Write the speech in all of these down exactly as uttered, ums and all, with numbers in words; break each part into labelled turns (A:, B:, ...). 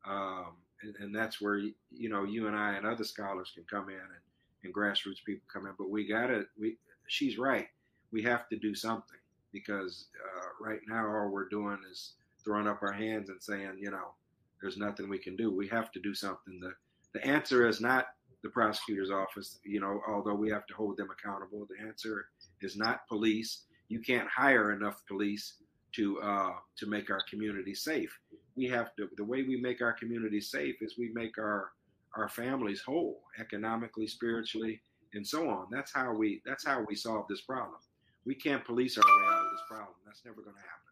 A: Um, and, and that's where, you know, you and I and other scholars can come in, and, and grassroots people come in. But we gotta, we, she's right. We have to do something, because uh, right now all we're doing is throwing up our hands and saying, you know, there's nothing we can do. We have to do something. The the answer is not the prosecutor's office, you know, although we have to hold them accountable. The answer is not police. You can't hire enough police to uh, to make our community safe. We have to. The way we make our community safe is we make our our families whole, economically, spiritually, and so on. That's how we. That's how we solve this problem. We can't police our way out of this problem. That's never going to happen.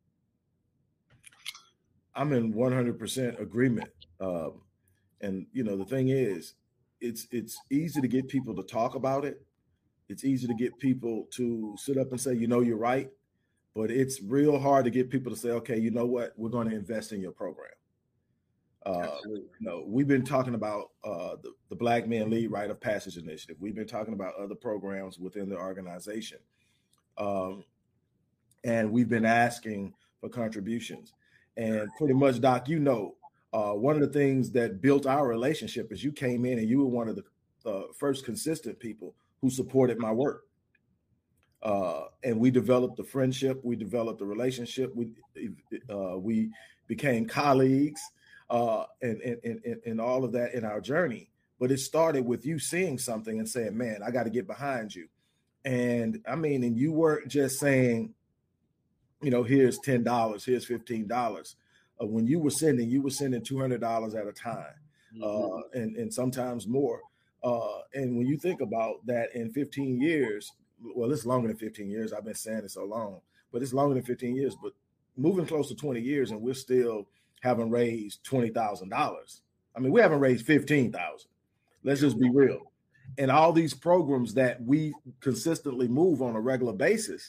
B: I'm in one hundred percent agreement. Um, and you know, the thing is, it's it's easy to get people to talk about it. It's easy to get people to sit up and say, you know, you're right. But it's real hard to get people to say, okay, you know what, we're going to invest in your program. Uh, you know, we've been talking about uh, the, the Black Men Lead Rite of Passage Initiative. We've been talking about other programs within the organization. Um, and we've been asking for contributions. And pretty much, Doc, you know, uh, one of the things that built our relationship is you came in and you were one of the uh, first consistent people who supported my work. Uh, and we developed a friendship. We developed a relationship. We uh, we became colleagues uh, and, and, and, and all of that in our journey. But it started with you seeing something and saying, man, I got to get behind you. And I mean, and you weren't just saying, you know, here's ten dollars, here's fifteen dollars. Uh, when you were sending, you were sending two hundred dollars at a time, uh, mm-hmm. and, and sometimes more. Uh, and when you think about that in fifteen years, well, it's longer than fifteen years. I've been saying it so long, but it's longer than fifteen years, but moving close to twenty years, and we're still haven't raised twenty thousand dollars. I mean, we haven't raised fifteen thousand. Let's just be real. And all these programs that we consistently move on a regular basis,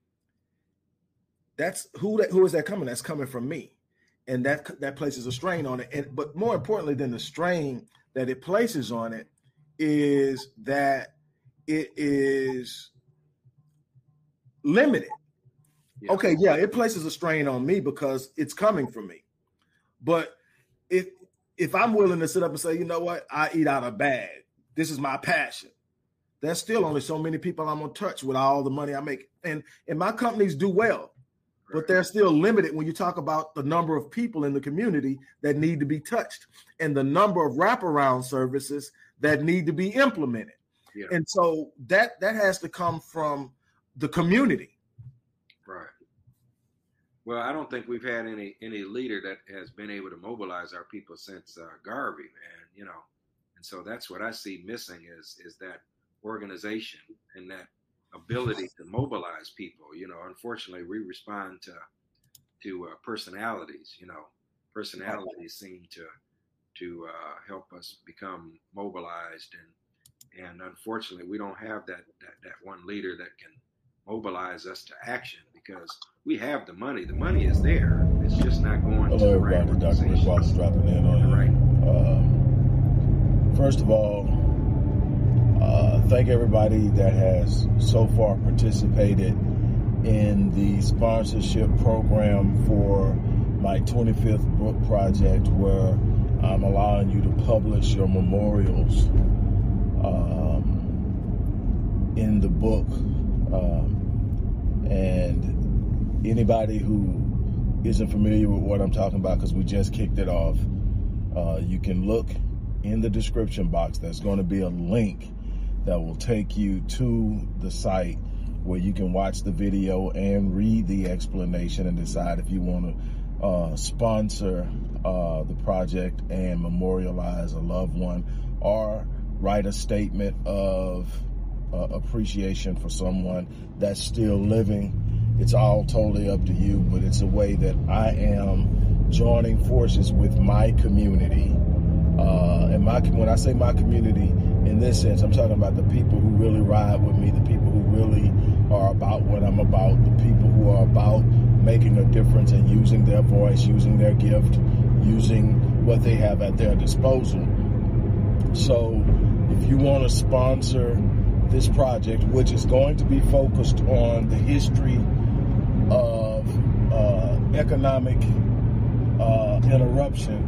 B: that's who that who is that coming? That's coming from me. And that that places a strain on it. And but more importantly than the strain that it places on it is that it is limited. Yeah. Okay, yeah, it places a strain on me because it's coming from me. But if if I'm willing to sit up and say, you know what, I eat out of bag, this is my passion, there's still only so many people I'm gonna touch with all the money I make. And and my companies do well, right, but they're still limited when you talk about the number of people in the community that need to be touched and the number of wraparound services that need to be implemented. Yeah. And so that that has to come from the community.
A: Right. Well, I don't think we've had any any leader that has been able to mobilize our people since uh, Garvey, man. You know, and so that's what I see missing is is that organization and that ability to mobilize people. You know, unfortunately, we respond to to uh, personalities. You know, personalities seem to to uh, help us become mobilized, and and unfortunately, we don't have that that that one leader that can mobilize us to action, because we have the money. The money is there. It's just not going
B: Hello,
A: to the
B: everybody.
A: right
B: Doctor Rick Wallace dropping in on you.
A: Right.
B: Um, first of all, uh, thank everybody that has so far participated in the sponsorship program for my twenty-fifth book project, where I'm allowing you to publish your memorials um, in the book. Um, and anybody who isn't familiar with what I'm talking about, because we just kicked it off, uh, you can look in the description box. There's going to be a link that will take you to the site where you can watch the video and read the explanation and decide if you want to uh, sponsor uh, the project and memorialize a loved one, or write a statement of Uh, appreciation for someone that's still living. It's all totally up to you, but it's a way that I am joining forces with my community. Uh, and my when I say my community, in this sense, I'm talking about the people who really ride with me, the people who really are about what I'm about, the people who are about making a difference and using their voice, using their gift, using what they have at their disposal. So if you want to sponsor this project, which is going to be focused on the history of uh, economic uh, interruption